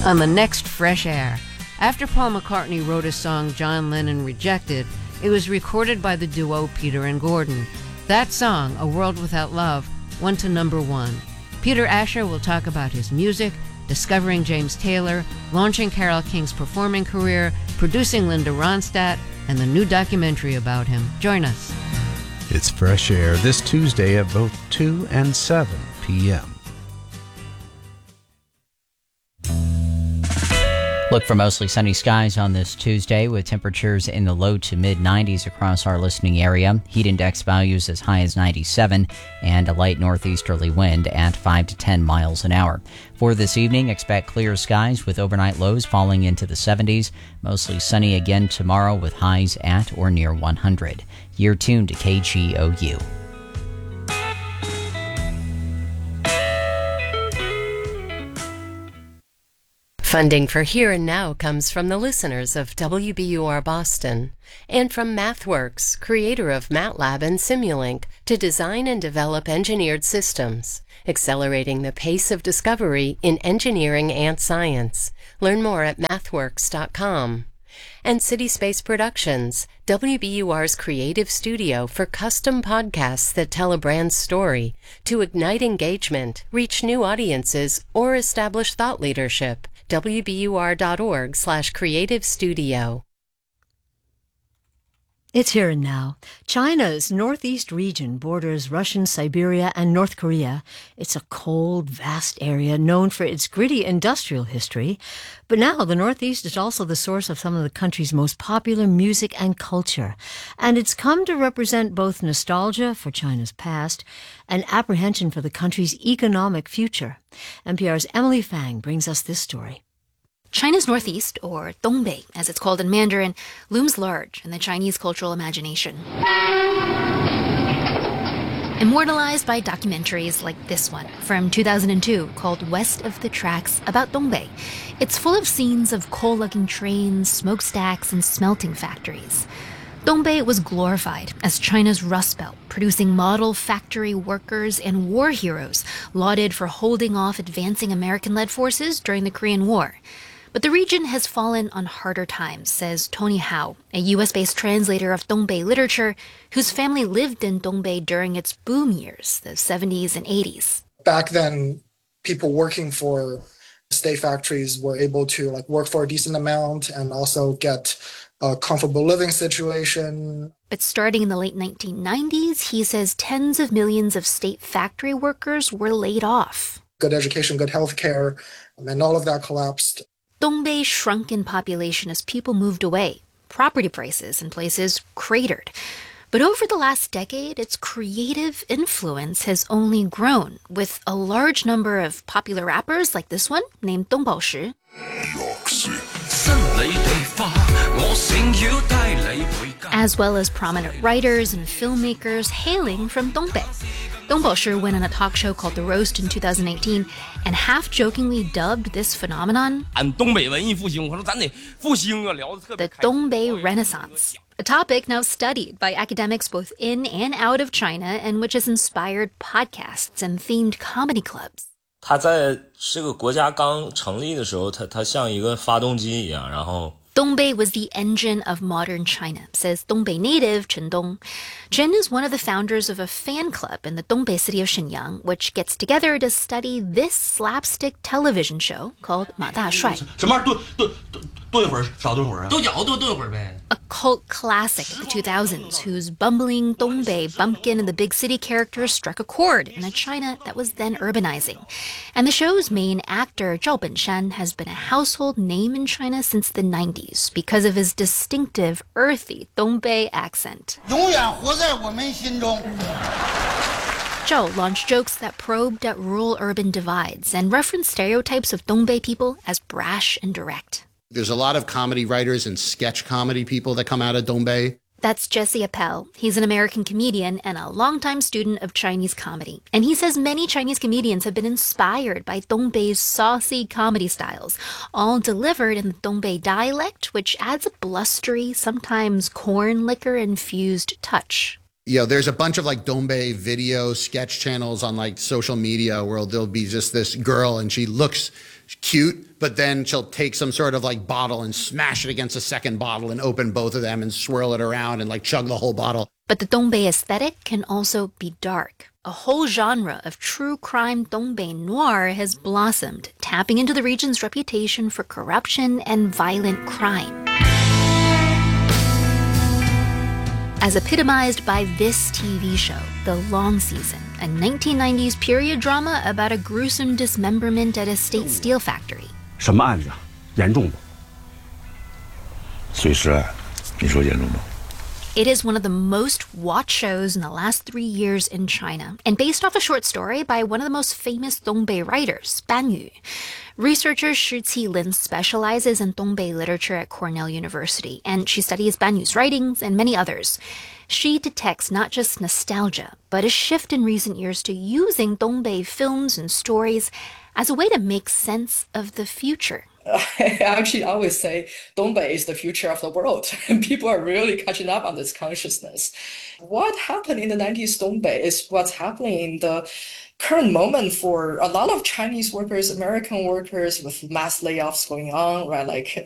On the next Fresh Air, after Paul McCartney wrote a song John Lennon rejected, it was recorded by the duo Peter and Gordon. That song, A World Without Love, went to #1. Peter Asher will talk about his music, discovering James Taylor, launching Carole King's performing career, producing Linda Ronstadt, and the new documentary about him. Join us. It's Fresh Air this Tuesday at both 2 and 7 p.m. Look for mostly sunny skies on this Tuesday with temperatures in the low to mid 90s across our listening area. Heat index values as high as 97 and a light northeasterly wind at 5 to 10 miles an hour. For this evening, expect clear skies with overnight lows falling into the 70s. Mostly sunny again tomorrow with highs at or near 100. You're tuned to KGOU. Funding for Here and Now comes from the listeners of WBUR Boston and from MathWorks, creator of MATLAB and Simulink, to design and develop engineered systems, accelerating the pace of discovery in engineering and science. Learn more at mathworks.com. And City Space Productions, WBUR's creative studio for custom podcasts that tell a brand's story to ignite engagement, reach new audiences, or establish thought leadership. WBUR.org/creative studio. It's Here and Now. China's northeast region borders Russian Siberia and North Korea. It's a cold, vast area known for its gritty industrial history. But now the Northeast is also the source of some of the country's most popular music and culture. And it's come to represent both nostalgia for China's past and apprehension for the country's economic future. NPR's Emily Fang brings us this story. China's northeast, or Dongbei, as it's called in Mandarin, looms large in the Chinese cultural imagination. Immortalized by documentaries like this one from 2002 called West of the Tracks about Dongbei. It's full of scenes of coal-lugging trains, smokestacks, and smelting factories. Dongbei was glorified as China's Rust Belt, producing model factory workers and war heroes lauded for holding off advancing American-led forces during the Korean War. But the region has fallen on harder times, says Tony Hao, a U.S.-based translator of Dongbei literature whose family lived in Dongbei during its boom years, the 70s and 80s. Back then, people working for state factories were able to work for a decent amount and also get a comfortable living situation. But starting in the late 1990s, he says tens of millions of state factory workers were laid off. Good education, good health care, and all of that collapsed. Dongbei shrunk in population as people moved away. Property prices in places cratered. But over the last decade, its creative influence has only grown, with a large number of popular rappers like this one, named Dong Baoshi. As well as prominent writers and filmmakers hailing from Dongbei. Dong Baoshi went on a talk show called The Roast in 2018 and half-jokingly dubbed this phenomenon the Dongbei Renaissance, a topic now studied by academics both in and out of China and which has inspired podcasts and themed comedy clubs. 它在这个国家刚成立的时候，它像一个发动机一样，然后 Dongbei was the engine of modern China, says Dongbei native Chen Dong. Chen is one of the founders of a fan club in the Dongbei city of Shenyang, which gets together to study this slapstick television show called Ma Da Shuai. A cult classic of the 2000s whose bumbling Dongbei bumpkin and the big city characters struck a chord in a China that was then urbanizing. And the show's main actor, Zhao Benshan, has been a household name in China since the 90s because of his distinctive, earthy Dongbei accent. Zhao launched jokes that probed at rural-urban divides and referenced stereotypes of Dongbei people as brash and direct. There's a lot of comedy writers and sketch comedy people that come out of Dongbei. That's Jesse Appel. He's an American comedian and a longtime student of Chinese comedy. And he says many Chinese comedians have been inspired by Dongbei's saucy comedy styles, all delivered in the Dongbei dialect, which adds a blustery, sometimes corn liquor-infused touch. There's a bunch of like Dongbei video sketch channels on like social media where there'll be just this girl and she looks cute, but then she'll take some sort of like bottle and smash it against a second bottle and open both of them and swirl it around and like chug the whole bottle. But the Dongbei aesthetic can also be dark. A whole genre of true crime Dongbei noir has blossomed, tapping into the region's reputation for corruption and violent crime. As epitomized by this TV show, The Long Season, a 1990s period drama about a gruesome dismemberment at a state steel factory. 什么案子啊？严重不？碎尸案，你说严重不？ It is one of the most watched shows in the last 3 years in China, and based off a short story by one of the most famous Dongbei writers, Ban Yu. Researcher Shi Qilin specializes in Dongbei literature at Cornell University, and she studies Ban Yu's writings and many others. She detects not just nostalgia, but a shift in recent years to using Dongbei films and stories as a way to make sense of the future. I actually always say Dongbei is the future of the world, and people are really catching up on this consciousness. What happened in the 90s Dongbei is what's happening in the current moment for a lot of Chinese workers, American workers, with mass layoffs going on, right? Like